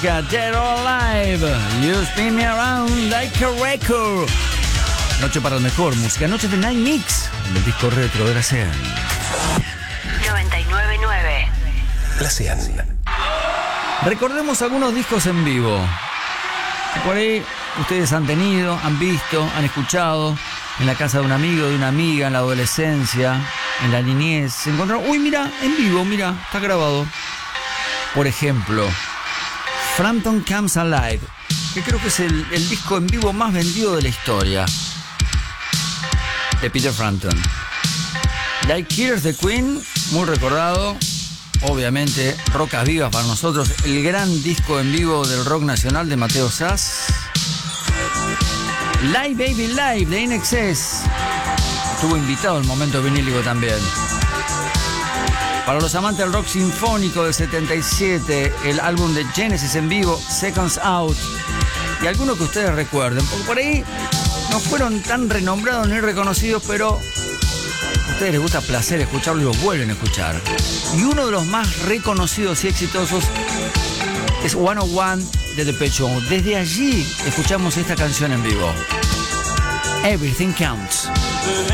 Dead or Alive, You Spin Me Around Like a Record. Noche para el mejor, música, noche de Night Mix, del disco retro de la CN. 99.9 La CN. Recordemos algunos discos en vivo que por ahí ustedes han tenido, han visto, han escuchado en la casa de un amigo, de una amiga, en la adolescencia, en la niñez. Se encontraron, uy, mira, en vivo, mira, está grabado. Por ejemplo, Frampton Comes Alive, que creo que es el disco en vivo más vendido de la historia, de Peter Frampton. Like Killers the Queen, muy recordado. Obviamente, Rocas Vivas para nosotros, el gran disco en vivo del rock nacional de Mateo Sass. Live Baby Live de INXS, estuvo invitado al momento vinílico también. Para los amantes del rock sinfónico del 77, el álbum de Genesis en vivo, Seconds Out, y algunos que ustedes recuerden, porque por ahí no fueron tan renombrados ni reconocidos, pero a ustedes les gusta placer escucharlos y los vuelven a escuchar. Y uno de los más reconocidos y exitosos es 101 de Depeche Mode. Desde allí escuchamos esta canción en vivo, Everything Counts.